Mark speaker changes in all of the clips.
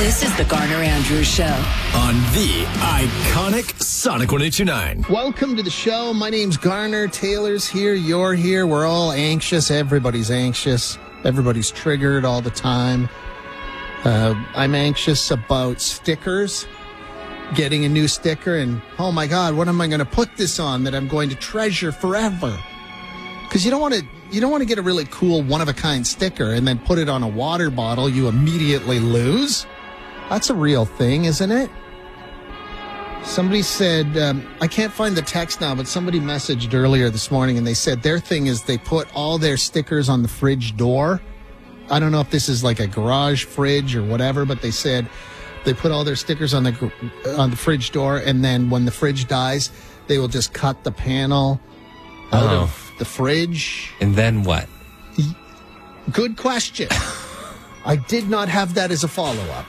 Speaker 1: This is the Garner Andrews Show
Speaker 2: on the iconic Sonic 102.9.
Speaker 3: Welcome to the show. My name's Garner. Taylor's here. You're here. We're all anxious. Everybody's anxious. Everybody's triggered all the time. I'm anxious about stickers. Getting a new sticker and, oh my God, what am I going to put this on that I'm going to treasure forever? Because you don't want to get a really cool one-of-a-kind sticker and then put it on a water bottle you immediately lose. That's a real thing, isn't it? Somebody said, I can't find the text now, but somebody messaged earlier this morning and they said their thing is they put all their stickers on the fridge door. I don't know if this is like a garage fridge or whatever, but they said they put all their stickers on the fridge door, and then when the fridge dies, they will just cut the panel out of the fridge.
Speaker 4: And then what?
Speaker 3: Good question. I did not have that as a follow-up.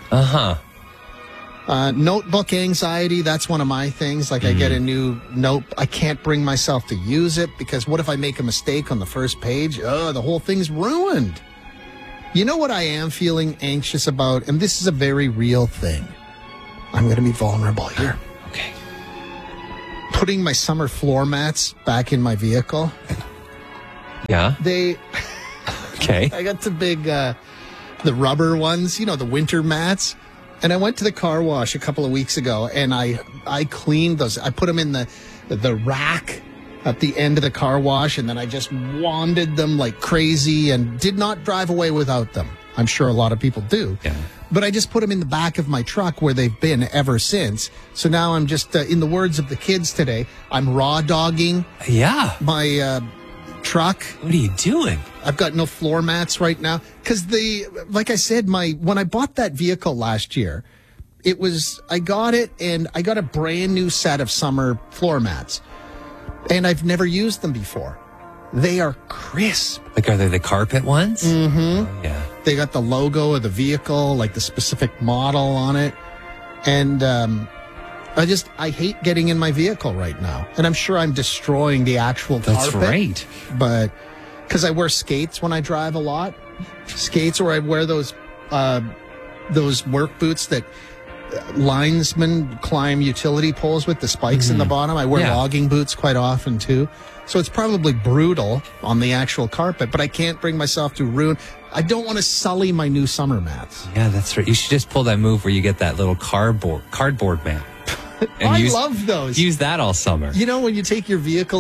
Speaker 3: Notebook anxiety, that's one of my things. Like I get a new note. I can't bring myself to use it because what if I make a mistake on the first page? Oh, the whole thing's ruined. You know what I am feeling anxious about? And this is a very real thing. I'm going to be vulnerable here.
Speaker 4: Okay.
Speaker 3: Putting my summer floor mats back in my vehicle.
Speaker 4: Yeah? Okay.
Speaker 3: I got the big, the rubber ones, you know, the winter mats. And I went to the car wash a couple of weeks ago, and I cleaned those. I put them in the rack at the end of the car wash, and then I just wanded them like crazy and did not drive away without them. I'm sure a lot of people do.
Speaker 4: Yeah.
Speaker 3: But I just put them in the back of my truck where they've been ever since. So now I'm just, in the words of the kids today, I'm raw dogging my truck.
Speaker 4: What are you doing?
Speaker 3: I've got no floor mats right now. Because like I said, when I bought that vehicle last year, I got it and I got a brand new set of summer floor mats. And I've never used them before. They are crisp.
Speaker 4: Like, are they the carpet ones?
Speaker 3: Mm-hmm.
Speaker 4: Oh, yeah.
Speaker 3: They got the logo of the vehicle, like the specific model on it. And I hate getting in my vehicle right now. And I'm sure I'm destroying the actual carpet.
Speaker 4: That's right.
Speaker 3: But because I wear skates when I drive a lot. Skates, or I wear those work boots that linesmen climb utility poles with the spikes in the bottom. I wear logging boots quite often too. So it's probably brutal on the actual carpet, but I can't bring myself to ruin. I don't want to sully my new summer mats.
Speaker 4: Yeah, that's right. You should just pull that move where you get that little cardboard mat.
Speaker 3: And love those.
Speaker 4: Use that all summer.
Speaker 3: You know, when you take your vehicle